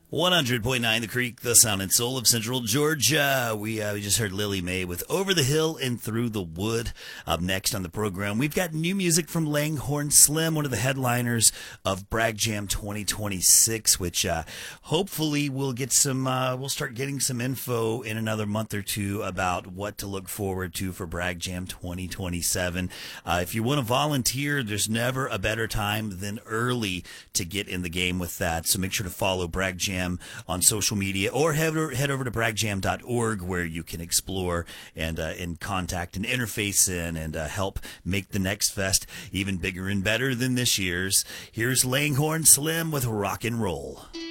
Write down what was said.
100.9 The Creek, the sound and soul of Central Georgia. We just heard Lily Mae with Over the Hill and Through the Wood. Up next on the program, we've got new music from Langhorne Slim, one of the headliners of Bragg Jam 2026, which hopefully we'll start getting some info in another month or two about what to look forward to for Bragg Jam 2027. If you want to volunteer, there's never a better time than early to get in the game with that. So make sure to follow Bragg Jam on social media, or head over to braggjam.org, where you can explore and contact and interface in and help make the next fest even bigger and better than this year's. Here's Langhorne Slim with Rock and Roll.